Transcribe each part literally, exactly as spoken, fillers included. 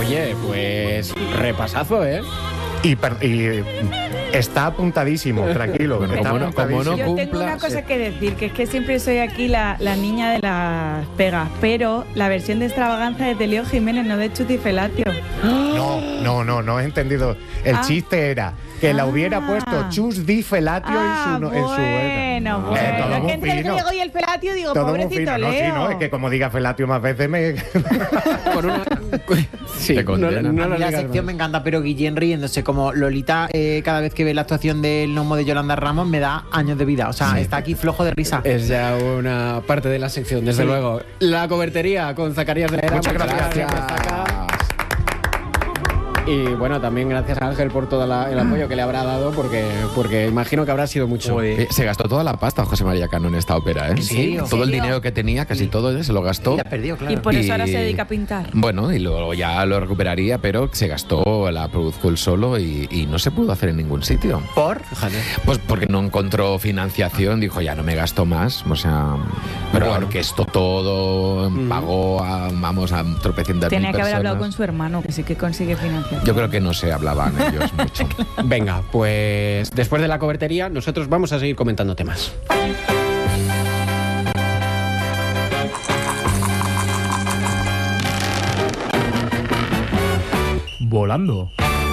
Oye, pues repasazo, ¿eh? Y, per, y está apuntadísimo, tranquilo. Bueno, está como no- apuntadísimo. como no Yo tengo una cumplas, cosa eh. que decir, que es que siempre soy aquí la, la niña de las pegas, pero la versión de Extravaganza es de Leo Jiménez, no de Chuti Felatio. No, no, no, no he entendido. El Ah. chiste era que la hubiera Ah. puesto Chus Di Felatio Ah, en su... no- en su bueno, Eh, bueno. todo Es muy que entre el fino. griego y el Felatio digo, Todo muy pobrecito fino, no, sí, Leo. no, es que como diga Felatio más veces me... Con una... Sí, Te no, condenan. no A lo mí la digas sección más. me encanta, pero Guillén riéndose como Lolita, eh, cada vez que ve la actuación del gnomo de Yolanda Ramos me da años de vida. O sea, está aquí flojo de risa. Es ya una parte de la sección, desde Sí. luego. La cobertería con Zacarías de la Era. Muchas gracias. Y bueno, también gracias a Ángel por todo la- el apoyo que le habrá dado, porque, porque imagino que habrá sido mucho. Eh, Se gastó toda la pasta José María Cano en esta ópera, ¿eh? ¿En serio? Todo el ¿En serio? dinero que tenía, casi todo, ¿eh? Se lo gastó. Y la perdió, claro. Y por eso Y- ahora se dedica a pintar. Bueno, y luego ya lo recuperaría, pero se gastó, la produjo él solo y, y no se pudo hacer en ningún sitio. ¿Por? Pues porque no encontró financiación, dijo ya no me gasto más, o sea, pero Bueno. orquestó todo, pagó a, vamos, a tropecientas mil Tenía que haber hablado con personas. su hermano, que sí que consigue financiar. Yo creo que no se hablaban ellos mucho. Venga, pues después de la cobertería, nosotros vamos a seguir comentando temas. Volando.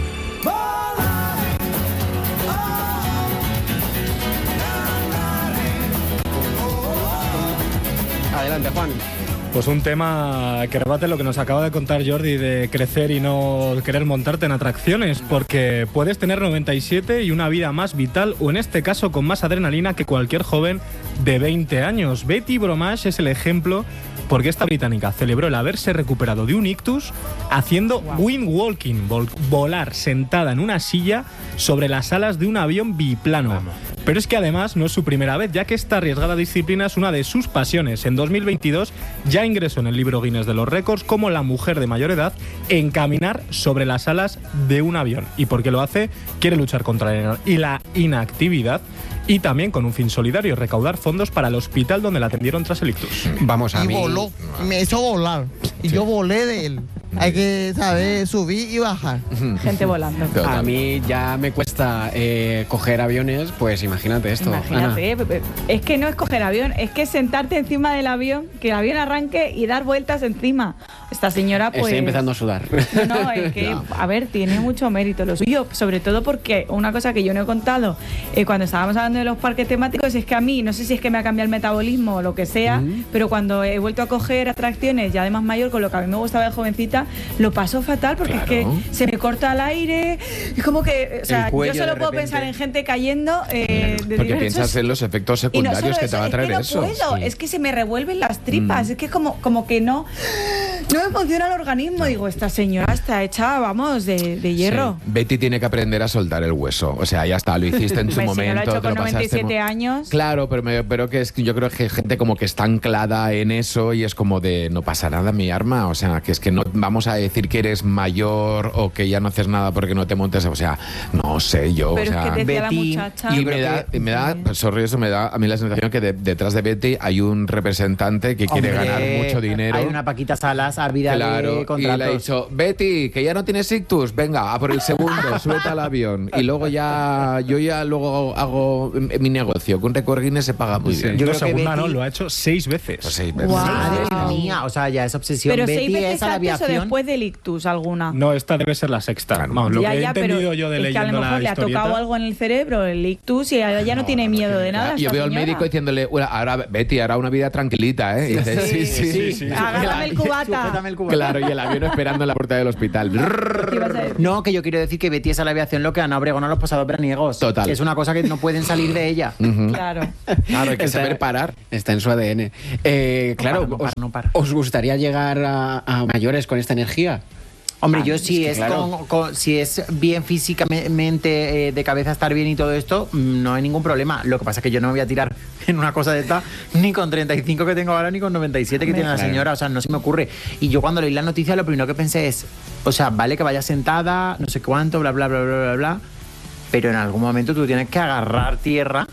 Adelante, Juan. Pues un tema que rebate lo que nos acaba de contar Jordi de crecer y no querer montarte en atracciones, porque puedes tener noventa y siete y una vida más vital, o en este caso con más adrenalina que cualquier joven de veinte años. Betty Bromage es el ejemplo, porque esta británica celebró el haberse recuperado de un ictus haciendo wind walking, vol- volar sentada en una silla sobre las alas de un avión biplano. Pero es que además no es su primera vez, ya que esta arriesgada disciplina es una de sus pasiones. En dos mil veintidós ya ingresó en el libro Guinness de los récords como la mujer de mayor edad en caminar sobre las alas de un avión. ¿Y por qué lo hace? Quiere luchar contra la y la inactividad y también con un fin solidario, recaudar fondos para el hospital donde la atendieron tras el ictus. Vamos a Y mí. voló, me hizo volar. Y yo volé de él. Hay que saber subir y bajar. Gente volando. A mí ya me cuesta eh, coger aviones, pues imagínate esto. Imagínate, eh, es que no es coger avión, es que sentarte encima del avión, que el avión arranque y dar vueltas encima. Esta señora, Ana. pues. Estoy empezando a sudar. No, no, es que, a ver, tiene mucho mérito lo suyo, sobre todo porque una cosa que yo no he contado eh, cuando estábamos hablando de los parques temáticos es que a mí, no sé si es que me ha cambiado el metabolismo o lo que sea, Mm. pero cuando he vuelto a coger atracciones, ya además mayor, con lo que a mí me gustaba de jovencita, lo paso fatal porque Claro. es que se me corta el aire, es como que, o sea, El cuello yo solo de puedo repente. pensar en gente cayendo eh, de Porque diversos- piensas en los efectos y no secundarios solo que eso, te va a es traer que no eso. puedo, Sí. es que se me revuelven las tripas, Mm. es que como, como que no, no me funciona el organismo. Digo, esta señora está hecha, vamos, de, de hierro. Sí. Betty tiene que aprender a soltar el hueso. O sea, ya está, lo hiciste en su Hombre, si no lo ha momento. hecho te con lo noventa y pasaste siete mo- años. Claro, pero, me- pero que es que yo creo que hay gente como que está anclada en eso y es como de no pasa nada, mi arma. O sea, que es que no vamos a decir que eres mayor o que ya no haces nada porque no te montes. O sea, no sé yo. Pero o sea, es que decía Betty- la muchacha. y me da, y me da, sorry, eso me da a mí la sensación que de- detrás de Betty hay un representante que quiere Hombre, ganar mucho dinero. Hay una Paquita Salas ávida Claro, de y contratos. le ha dicho, Betty, que ya no tienes ictus, venga, a por el segundo, súbete al avión. Y luego ya, yo ya luego hago mi negocio, que un récord Guinness se paga muy bien. Yo no, creo que segunda Betty- no, lo ha hecho seis veces. Pues seis veces. Guau. Madre mía, o sea, ya es obsesión. Pero Betty seis veces es a la antes o aviación. después del ictus alguna. No, esta debe ser la sexta. Claro. Vamos, lo ya, que he ya, pero entendido yo de es que a lo leyendo mejor la le ha historieta. tocado algo en el cerebro, el ictus, y ahora ya no, tiene miedo de nada. Yo esta veo al señora. médico diciéndole, "Bueno, ahora Betty, ahora una vida tranquilita, ¿eh?" Y dice, sí, sí, sí, sí. Agárrame el cubata. Sujétame el cubata. Claro, y el avión esperando en la puerta del hospital. ¿Qué ibas a decir? No, que yo quiero decir que Betty es a la aviación lo que Ana Obregón a los pasados veraniegos. Total. Que es una cosa que no pueden salir de ella. Claro. Claro, hay que Está- saber parar. Está en su A D N. Eh, claro, para, no para, os, no para. ¿os gustaría llegar a, a mayores con esta energía? Hombre, Ah, yo es si que es, claro. con- con- si es bien físicamente, eh, de cabeza estar bien y todo esto, mm, no hay ningún problema. Lo que pasa es que yo no me voy a tirar en una cosa de esta ni con treinta y cinco que tengo ahora ni con noventa y siete que tiene la Claro. señora. O sea, no se me ocurre. Y yo cuando leí la noticia lo primero que pensé es, o sea, vale que vaya sentada, no sé cuánto, bla, bla, bla, bla, bla, bla, pero en algún momento tú tienes que agarrar tierra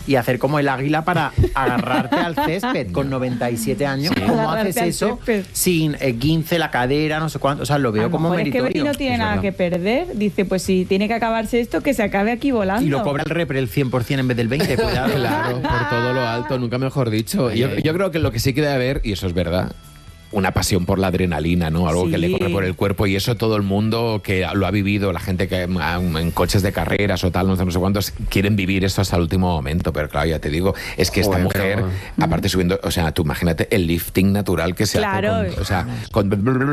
y hacer como el águila para agarrarte al césped con noventa y siete años. Sí. ¿Cómo Agarrarte haces al eso césped. sin eh, guince la cadera, no sé cuánto? O sea, lo A veo lo como mejor es que meritorio. Betty no tiene Es nada verdad. que perder. Dice, pues si tiene que acabarse esto, que se acabe aquí volando. Y lo cobra el repre el cien por ciento en vez del veinte por ciento. Cuidado. Claro, por todo lo alto, nunca mejor dicho. Yo, yo creo que lo que sí que debe haber, y eso es verdad, una pasión por la adrenalina, ¿no? Algo Sí. que le corre por el cuerpo y eso todo el mundo que lo ha vivido, la gente que en, en coches de carreras o tal, no sé, no sé cuántos, quieren vivir esto hasta el último momento, pero claro, ya te digo, es que esta Joder, mujer, pero- aparte subiendo, o sea, tú imagínate el lifting natural que se Claro. hace con, o sea, con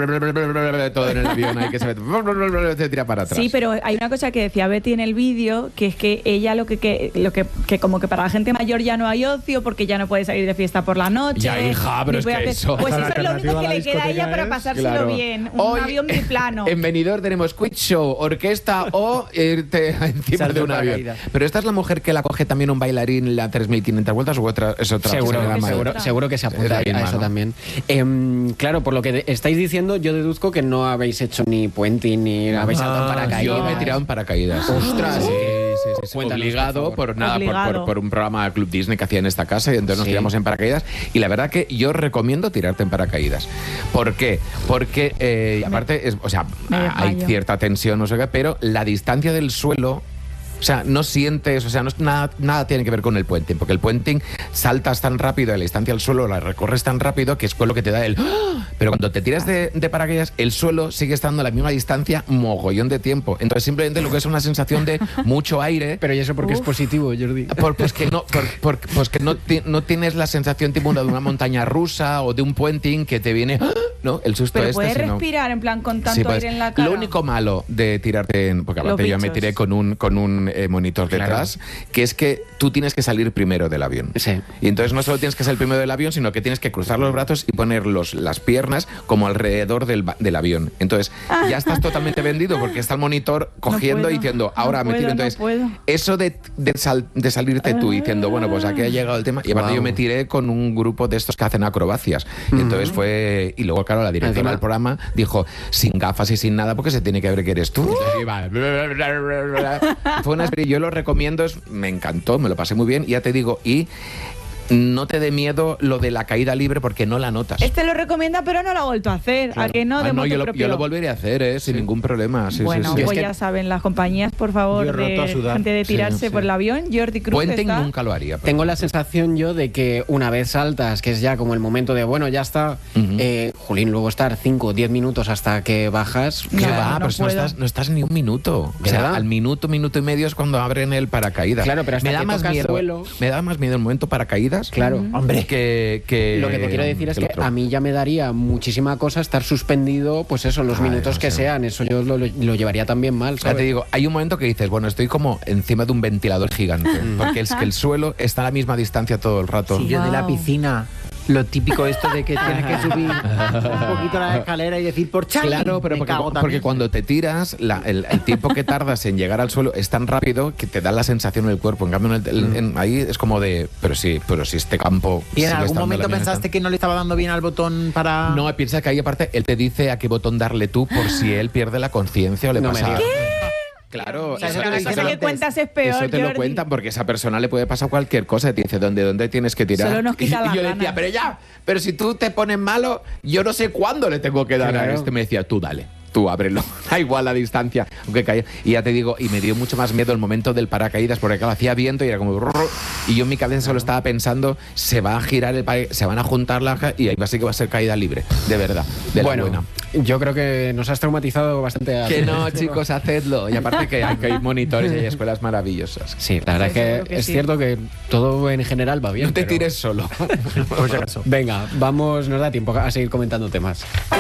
todo en el avión ahí que se ve, se tira para atrás. Sí, pero hay una cosa que decía Betty en el vídeo, que es que ella lo que, que lo que, que como que para la gente mayor ya no hay ocio porque ya no puede salir de fiesta por la noche. Ya, hija, pero ni es puede que hacer- eso- Pues La eso es lo único alternativa que a la le queda a ella discoteca para es- pasárselo Claro. bien. Un Hoy, avión biplano. En Benidorm tenemos quiz show, orquesta o irte encima Salto de un en avión. paracaídas. Pero esta es la mujer que la coge también un bailarín y le da tres mil quinientas vueltas o otra, es otra. Seguro, que se le da seguro, mal. seguro que se apunta Era a bien eso malo. también. Em, claro, por lo que de- estáis diciendo, yo deduzco que no habéis hecho ni puenting ni habéis saltado en paracaídas. Yo me he tirado en paracaídas. Ostras, sí, ¿qué? sí, sí, sí. Cuéntanos, Obligado por favor. por nada, por, Obligado. por- por un programa Club Disney que hacía en esta casa y entonces nos Sí. tiramos en paracaídas. Y la verdad que yo recomiendo tirarte en paracaídas. ¿Por qué? Porque, eh, aparte, es, o sea, Me hay desmayo. cierta tensión, no sé qué, pero la distancia del suelo. O sea, no sientes, o sea, no es nada, nada tiene que ver con el puenting, porque el puenting saltas tan rápido de la distancia al suelo, la recorres tan rápido que es con lo que te da el... ¡Ah! Pero cuando te tiras de, de paracaídas, el suelo sigue estando a la misma distancia mogollón de tiempo. Entonces simplemente lo que es una sensación de mucho aire... Pero ¿y eso porque es positivo, Jordi? Por- pues que no, por- por- pues que no, ti- no tienes la sensación tipo de una montaña rusa o de un puenting que te viene, ¡ah! ¿no? El susto Pero este. puedes sino- respirar en plan con tanto Sí, pues, aire en la cara. Lo único malo de tirarte en. Porque Los aparte yo me bichos. tiré con un, con un eh, monitor Claro. detrás, que es que tú tienes que salir primero del avión. Sí. Y entonces no solo tienes que salir primero del avión, sino que tienes que cruzar los brazos y poner los, las piernas como alrededor del, ba- del avión. Entonces ya estás totalmente vendido porque está el monitor cogiendo puedo, y diciendo, no ahora me puedo, tiro. no Entonces, puedo. eso de, de, sal- de salirte tú diciendo, bueno, pues aquí ha llegado el tema. Y aparte Guau. yo me tiré con un grupo de estos que hacen acrobacias. Y entonces fue. Y luego, claro, la directora Encima- del programa dijo, sin gafas y sin nada, porque se tiene que ver que eres tú. Entonces, iba- Fue una experiencia, yo lo recomiendo, es- me encantó, me lo pasé muy bien, y ya te digo, y no te dé miedo lo de la caída libre porque no la notas. Este lo recomienda, pero no lo ha vuelto a hacer. ¿A que no? Ah, De no, motu yo, lo, propio. yo lo volveré a hacer, ¿eh? sin ningún problema. Sí, bueno, sí, sí. pues Es que- ya saben, las compañías, por favor, Yo he roto a de sudar. gente de Sí, tirarse sí. por el avión. Jordi Cruz Puenting está... nunca lo haría. pero- Tengo la sensación yo de que una vez saltas, que es ya como el momento de, bueno, ya está, Ujú. eh, Julín, luego estar cinco o diez minutos hasta que bajas. ¿Qué No, va? no pero si no puedo. estás, no estás ni un minuto. O sea, ¿Verdad? al minuto, minuto y medio es cuando abren el paracaídas. Claro, pero hasta me da que más tocas miedo. suelo- Me da más miedo el momento paracaídas. Claro. Hombre, que, que- Lo que te quiero decir es el que otro. a mí ya me daría muchísima cosa estar suspendido, pues eso, los Ay, minutos no que sé. sean. Eso yo lo, lo llevaría también mal, Ya te ¿sabes? digo, hay un momento que dices, bueno, estoy como encima de un ventilador gigante, porque es que el suelo está a la misma distancia todo el rato. Y yo de la Wow. piscina, lo típico esto de que tienes que subir un poquito la escalera y decir por Charlie. Claro, pero Me porque, cago porque también. cuando te tiras, la- el, el tiempo que tardas en llegar al suelo es tan rápido que te da la sensación en el cuerpo. En cambio, en el- en- ahí es como de, pero sí, pero si este campo. ¿Y en sigue algún estando momento la misma pensaste que no le estaba dando bien al botón para...? No, piensa que ahí aparte él te dice a qué botón darle tú por si él pierde la conciencia o le No me pasa digas. algo. Claro, O sea, eso eso te lo eso dicen te lo- que cuentas es peor, eso te lo Jordi. cuentan porque a esa persona le puede pasar cualquier cosa. Te dice, ¿dónde, dónde tienes que tirar? Solo nos quita y, y las yo ganas. decía, pero ya, pero si tú te pones malo, yo no sé cuándo le tengo que dar Claro. a este. Me decía, tú dale. Tú ábrelo, da igual la distancia, aunque caiga. Y ya te digo, y me dio mucho más miedo el momento del paracaídas, porque claro, hacía viento y era como... brrr, y yo en mi cabeza solo estaba pensando, se va a girar el paracaídas, se van a juntar la... Y ahí va a ser que va a ser caída libre, de verdad, de la Bueno, buena. yo creo que nos has traumatizado bastante. a- Que no, chicos, hacedlo. Y aparte que hay, que hay monitores y hay escuelas maravillosas. Sí, la verdad Sí, es seguro que, que es sí. cierto que todo en general va bien. No te pero- tires solo. Por si acaso. Venga, vamos, nos da tiempo a seguir comentando temas.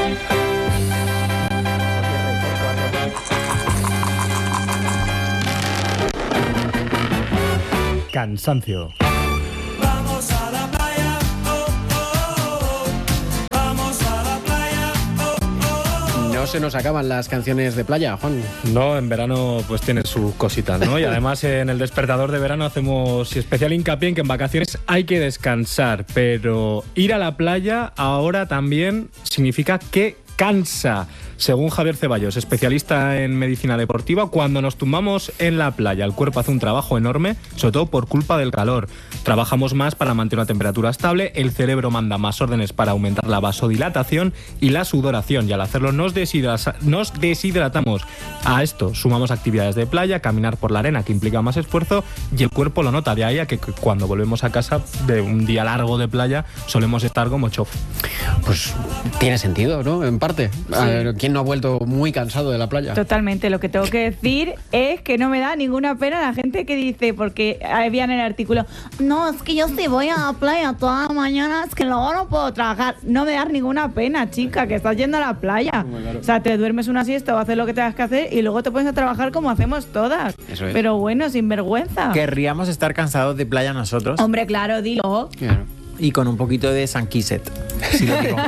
Cansancio. Vamos a la playa, oh, oh, oh. Vamos a la playa, oh, oh, oh. No se nos acaban las canciones de playa, Juan. No, en verano pues tiene sus cositas, ¿no? Y además en el despertador de verano hacemos especial hincapié en que en vacaciones hay que descansar, pero ir a la playa ahora también significa que cansa. Según Javier Ceballos, especialista en medicina deportiva, cuando nos tumbamos en la playa, el cuerpo hace un trabajo enorme, sobre todo por culpa del calor. Trabajamos más para mantener una temperatura estable, el cerebro manda más órdenes para aumentar la vasodilatación y la sudoración, y al hacerlo nos, deshidra- nos deshidratamos. A esto sumamos actividades de playa, caminar por la arena, que implica más esfuerzo, y el cuerpo lo nota. De ahí a que cuando volvemos a casa de un día largo de playa, solemos estar como chof. Pues tiene sentido, ¿no? En parte. A ver, ¿quién no ha vuelto muy cansado de la playa? Totalmente, lo que tengo que decir es que no me da ninguna pena la gente que dice, porque había en el artículo, no, es que yo si voy a la playa toda la mañana, es que luego no puedo trabajar. No me da ninguna pena, chica, que estás yendo a la playa. O sea, te duermes una siesta o haces lo que tengas que hacer y luego te pones a trabajar como hacemos todas. Eso es. Pero bueno, sin vergüenza. Querríamos estar cansados de playa nosotros. Hombre, claro, dilo. Claro. Y con un poquito de Sanquiset. Sí lo digo.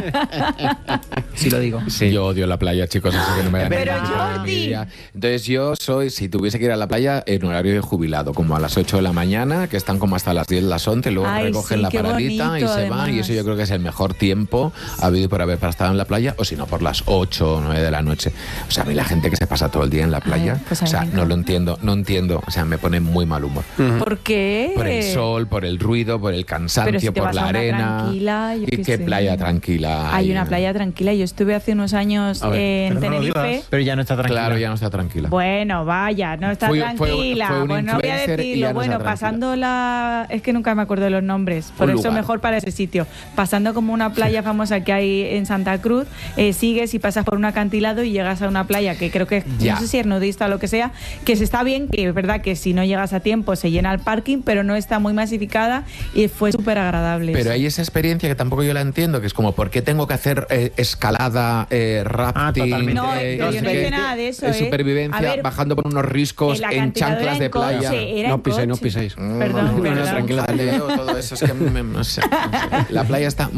Sí lo digo. Sí. Yo odio la playa, chicos, así que no me da Pero ninguna Jordi. envidia. Entonces yo soy, si tuviese que ir a la playa, en horario de jubilado, como a las ocho de la mañana, que están como hasta las diez, las once, luego Ay, recogen sí, la qué paradita bonito, y se van, y además. eso yo creo que es el mejor tiempo habido y por haber para estar en la playa, o si no, por las ocho o nueve de la noche. O sea, a mí la gente que se pasa todo el día en la playa, Ay, pues a o mí sea, me no encanta. lo entiendo, no entiendo, o sea, me pone muy mal humor. ¿Por qué? Por el sol, por el ruido, por el Pero cansancio, si te por vas la a una arena. tranquila, yo ¿Y qué qué sé. playa tranquila? Hay hay? una playa tranquila. Yo estuve hace unos años A ver, en pero no lo Tenerife. digas. Pero ya no está tranquila. Claro, ya no está tranquila. Bueno, vaya, no está Fue- fue- tranquila. fue un Bueno, no voy a influencer y ya decirlo. no Bueno, está tranquila. pasando la... Es que nunca me acuerdo de los nombres. Por Un eso lugar. mejor para ese sitio. Pasando como una playa famosa que hay en Santa Cruz, eh, sigues y pasas por un acantilado y llegas a una playa que creo que, Ya. no sé si es nudista o lo que sea, que se está bien, que es verdad que si no llegas a tiempo se llena el parking, pero no está muy masificada y fue súper agradable. Pero hay esa experiencia que tampoco yo la entiendo, que es como, ¿por qué tengo que hacer eh, escalada, eh, rafting? totalmente. No, eh, pero yo no sé hice qué, nada de eso, eh, ¿eh? supervivencia, A ver, bajando por unos riscos el en acantilado chanclas era de en playa. coche, era No en piséis, no coche. piséis. Mm, Perdón, no, no, perdón. tranquila, jaleo, todo eso es que me- no sé, no sé. La playa está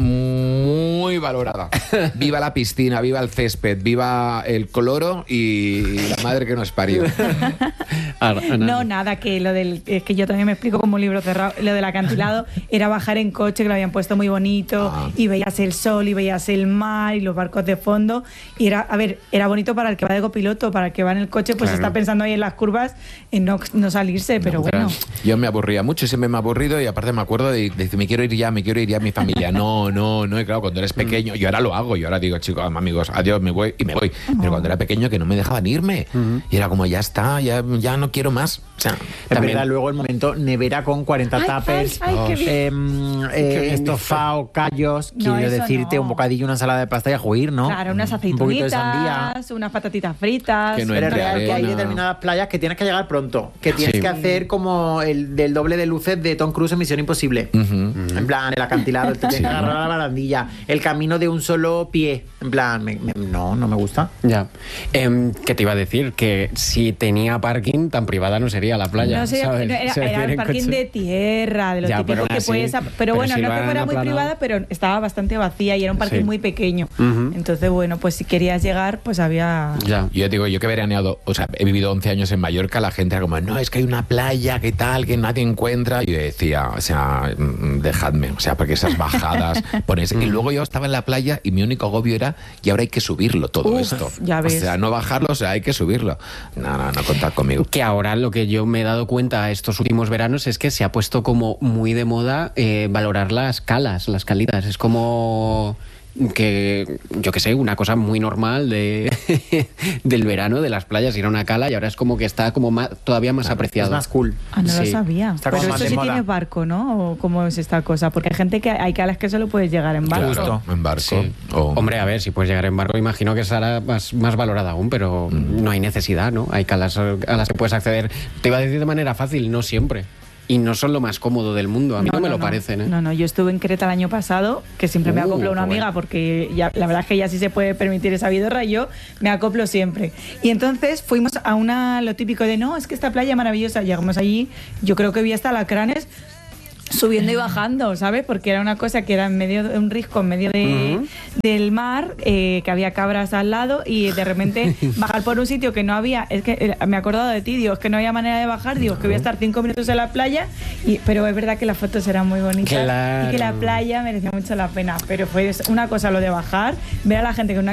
muy valorada. Viva la piscina, viva el césped, viva el cloro y la madre que nos parió. Ahora, Ana. No, nada, que lo del. Es que yo también me explico como un libro cerrado. Lo del acantilado era bajar en coche, que lo habían puesto muy bonito, Ah. y veías el sol, y veías el mar, y los barcos de fondo. Y era, a ver, era bonito para el que va de copiloto, para el que va en el coche, pues Claro. está pensando ahí en las curvas, en no, no salirse, pero bueno. Yo me aburría mucho, siempre me he aburrido y aparte me acuerdo de, de decir, me quiero ir ya, me quiero ir ya a mi familia. No, no, no, y claro, cuando eres pequeño, yo ahora lo hago, yo ahora digo, chicos, amigos, adiós, me voy y me voy. Pero cuando era pequeño que no me dejaban irme. Y era como, ya está, ya, ya no quiero más. O sea, Es También- verdad, luego el momento nevera con cuarenta Ay, tuppers, ay, ay, qué bien. em, eh, estofado, callos, No, quiero eso decirte, no. un bocadillo, una ensalada de pasta y a juir, ¿no? Claro, unas Un poquito de sandía. aceitunitas, unas patatitas fritas. Que no Pero es entre real que hay arena. determinadas playas que tienes que llegar pronto, que tienes Sí. que hacer como el del doble de luces de Tom Cruise en Misión Imposible. ujú. En plan, el acantilado, te tienes que agarrar a la barandilla, el camino de un solo pie. En plan, me- me- no, no me gusta. Ya. Em, ¿Qué te iba a decir? Que si tenía parking, tan privada no sería la playa. No sé, ¿sabes? no, era, O sea, era ir el en parking coche. de tierra, de lo Ya, típico pero aún que así, puedes. Pero, pero bueno, si no lo que han fuera muy aplanado. privada, pero estaba bastante vacía y era un parking Sí. muy pequeño. Ujú. Entonces, bueno, pues si querías llegar, pues había. Ya. Yo digo, yo que he veraneado, o sea, he vivido once años en Mallorca, la gente era como, no, es que hay una playa, que tal, que nadie encuentra. Y yo decía, o sea, mm, dejadme, o sea, porque esas bajadas, pones. Y luego yo estaba en la playa y mi único agobio era, y ahora hay que subirlo todo Uf, esto. ya ves. O sea, no bajarlo, o sea, hay que subirlo. No, no, no contad conmigo. Que ahora lo que yo me he dado cuenta estos últimos veranos es que se ha puesto como muy de moda eh, valorar las calas, las calidas. Es como que, yo qué sé, una cosa muy normal de del verano, de las playas, ir a una cala, y ahora es como que está como más, todavía más apreciado. Es más cool. Ah, no lo Sí. sabía. Está Pero como más eso de sí moda. tienes barco, ¿no? ¿O cómo es esta cosa? Porque hay gente que hay calas que solo puedes llegar en barco. Claro, en barco. Sí. O- Hombre, a ver, si puedes llegar en barco, imagino que será más, más valorada aún, pero no hay necesidad, ¿no? Hay calas a las que puedes acceder, te iba a decir de manera fácil, no siempre. Y no son lo más cómodo del mundo, a mí no, me lo parecen, ¿eh? No, no, yo estuve en Creta el año pasado, que siempre me Uh, acoplo una qué amiga, bueno. porque ya, la verdad es que ella sí se puede permitir esa vidorra, y yo me acoplo siempre. Y entonces fuimos a una, lo típico de, no, es que esta playa es maravillosa. Llegamos allí, yo creo que vi hasta alacranes subiendo y bajando, ¿sabes? Porque era una cosa que era en medio de un risco, en medio de, Ujú. del mar, eh, que había cabras al lado, y de repente bajar por un sitio que no había, es que eh, me he acordado de ti, digo, es que no había manera de bajar, digo, que voy a estar cinco minutos en la playa, y, pero es verdad que las fotos eran muy bonitas Claro. y que la playa merecía mucho la pena, pero fue una cosa lo de bajar, ver a la gente con una